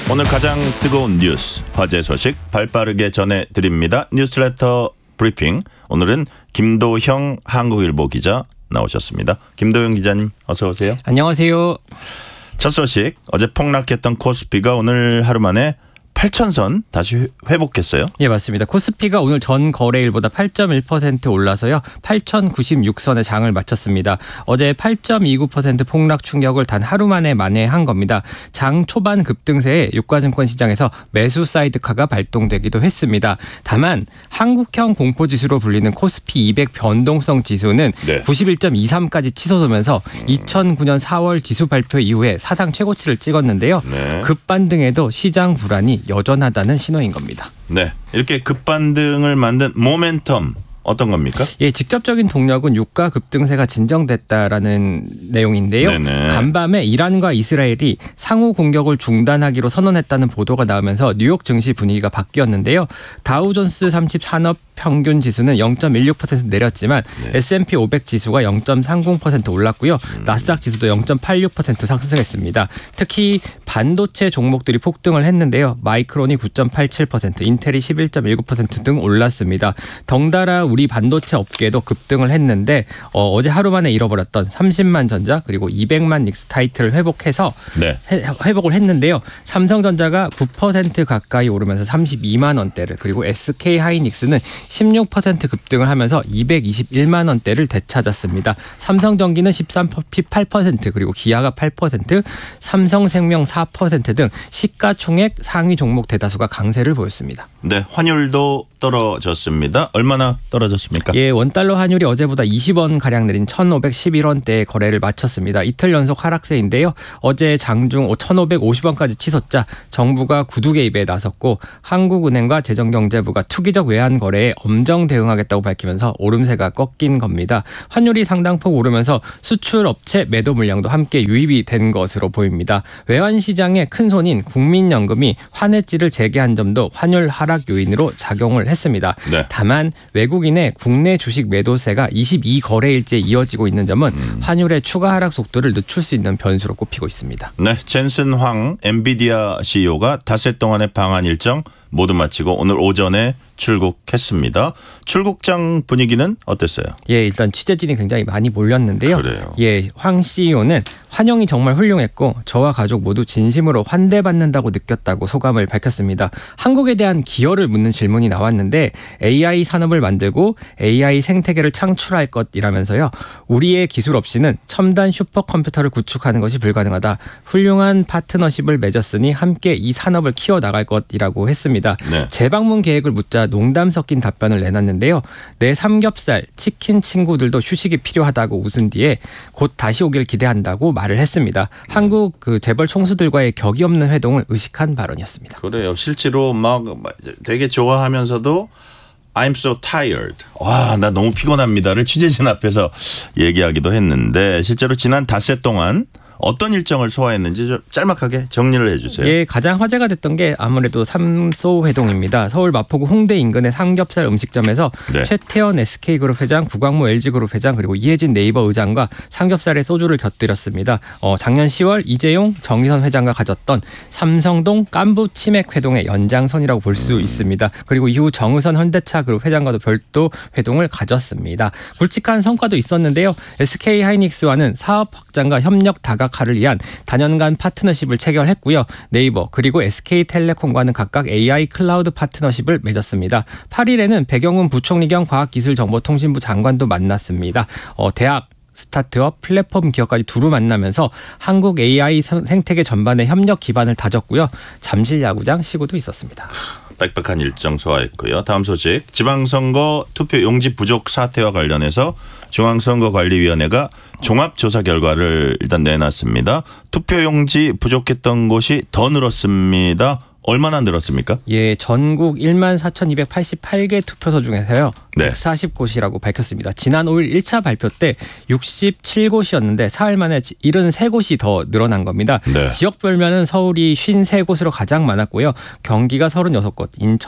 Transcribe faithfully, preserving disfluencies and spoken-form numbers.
오늘 가장 뜨거운 뉴스, 화제 소식 발빠르게 전해드립니다. 뉴스레터 브리핑. 오늘은 김도형 한국일보 기자 나오셨습니다. 김도형 기자님 어서 오세요. 안녕하세요. 첫 소식, 어제 폭락했던 코스피가 오늘 하루 만에 팔천 선 다시 회복했어요? 예, 맞습니다. 코스피가 오늘 전 거래일보다 팔 점 일 퍼센트 올라서요. 팔천구십육 선에 장을 마쳤습니다. 어제 팔 점 이구 퍼센트 폭락 충격을 단 하루 만에 만회한 겁니다. 장 초반 급등세에 유가증권 시장에서 매수 사이드카가 발동되기도 했습니다. 다만 한국형 공포지수로 불리는 코스피 이백 변동성 지수는 네. 구십일 점 이삼까지 치솟으면서 음. 이천구 년 사월 지수 발표 이후에 사상 최고치를 찍었는데요. 네. 급반등에도 시장 불안이 여전하다는 신호인 겁니다. 네, 이렇게 급반등을 만든 모멘텀 어떤 겁니까? 예, 직접적인 동력은 유가 급등세가 진정됐다라는 내용인데요. 네네. 간밤에 이란과 이스라엘이 상호 공격을 중단하기로 선언했다는 보도가 나오면서 뉴욕 증시 분위기가 바뀌었는데요. 다우존스 삼십 산업 평균 지수는 영 점 일육 퍼센트 내렸지만 네. 에스 앤 피 오백 지수가 영 점 삼공 퍼센트 올랐고요. 음. 나스닥 지수도 영 점 팔육 퍼센트 상승했습니다. 특히 반도체 종목들이 폭등을 했는데요. 마이크론이 구 점 팔칠 퍼센트, 인텔이 십일 점 일구 퍼센트 등 올랐습니다. 덩달아 우리 반도체 업계도 급등을 했는데 어, 어제 하루 만에 잃어버렸던 삼십만 전자 그리고 이백만 닉스 타이틀을 회복해서 네. 해, 회복을 했는데요. 삼성전자가 구 퍼센트 가까이 오르면서 삼십이만 원대를 그리고 에스케이 하이닉스는 십육 퍼센트 급등을 하면서 이백이십일만 원대를 되찾았습니다. 삼성전기는 십삼, 십팔 퍼센트 그리고 기아가 팔 퍼센트, 삼성생명 사 퍼센트 등 시가총액 상위 종목 대다수가 강세를 보였습니다. 네, 환율도 떨어졌습니다. 얼마나 떨어졌습니까? 예, 원달러 환율이 어제보다 이십 원 가량 내린 천오백십일 원대의 거래를 마쳤습니다. 이틀 연속 하락세인데요. 어제 장중 천오백오십 원까지 치솟자 정부가 구두 개입에 나섰고 한국은행과 재정경제부가 투기적 외환 거래에 엄정 대응하겠다고 밝히면서 오름세가 꺾인 겁니다. 환율이 상당폭 오르면서 수출 업체 매도 물량도 함께 유입이 된 것으로 보입니다. 외환 시장의 큰 손인 국민연금이 환해지를 재개한 점도 환율 하락 요인으로 작용을 했습니다. 네. 다만 외국인의 국내 주식 매도세가 이십이 거래일째 이어지고 있는 점은 음. 환율의 추가 하락 속도를 늦출 수 있는 변수로 꼽히고 있습니다. 네, 젠슨 황 엔비디아 씨이오가 닷새 동안의 방한 일정 모두 마치고 오늘 오전에 출국했습니다. 출국장 분위기는 어땠어요? 예, 일단 취재진이 굉장히 많이 몰렸는데요. 그래요. 예, 황 씨이오는 환영이 정말 훌륭했고 저와 가족 모두 진심으로 환대받는다고 느꼈다고 소감을 밝혔습니다. 한국에 대한 기여를 묻는 질문이 나왔는데 에이아이 산업을 만들고 에이아이 생태계를 창출할 것이라면서요. 우리의 기술 없이는 첨단 슈퍼컴퓨터를 구축하는 것이 불가능하다. 훌륭한 파트너십을 맺었으니 함께 이 산업을 키워나갈 것이라고 했습니다. 네. 재방문 계획을 묻자 농담 섞인 답변을 내놨는데요. 내 삼겹살, 치킨 친구들도 휴식이 필요하다고 웃은 뒤에 곧 다시 오길 기대한다고 말을 했습니다. 한국 그 재벌 총수들과의 격이 없는 회동을 의식한 발언이었습니다. 그래요. 실제로 막 되게 좋아하면서도 I'm so tired. 와, 나 너무 피곤합니다를 취재진 앞에서 얘기하기도 했는데 실제로 지난 닷새 동안 어떤 일정을 소화했는지 좀 짤막하게 정리를 해 주세요. 예, 가장 화제가 됐던 게 아무래도 삼소 회동입니다. 서울 마포구 홍대 인근의 삼겹살 음식점에서 네. 최태원 에스케이그룹 회장, 구광모 엘지그룹 회장 그리고 이혜진 네이버 의장과 삼겹살에 소주를 곁들였습니다. 어, 작년 시월 이재용, 정의선 회장과 가졌던 삼성동 깐부 치맥 회동의 연장선이라고 볼 수 음. 있습니다. 그리고 이후 정의선 현대차 그룹 회장과도 별도 회동을 가졌습니다. 굵직한 성과도 있었는데요. 에스케이 하이닉스와는 사업 확장과 협력 다각 를 위한 다년간 파트너십을 체결했고요. 네이버 그리고 에스케이텔레콤과는 각각 에이아이 클라우드 파트너십을 맺었습니다. 팔 일에는 백영훈 부총리 겸 과학기술정보통신부 장관도 만났습니다. 어, 대학 스타트업, 플랫폼 기업까지 두루 만나면서 한국 에이아이 생태계 전반의 협력 기반을 다졌고요. 잠실 야구장 시구도 있었습니다. 빽빽한 일정 소화했고요. 다음 소식. 지방선거 투표 용지 부족 사태와 관련해서 중앙선거관리위원회가 종합조사 결과를 일단 내놨습니다. 투표 용지 부족했던 곳이 더 늘었습니다. 얼마나 늘었습니까? 예, 전국 만 사천이백팔십팔 개 투표소 중에서요. 네. 백사십 곳이라고 밝혔습니다. 지난 오 일 일 차 발표 때 육십칠 곳이었는데 사흘 만에 칠십삼 곳이 더 늘어난 겁니다. 네. 지역별면은 서울이 오십삼 곳으로 가장 많았고요. 경기가 삼십육 곳, 인천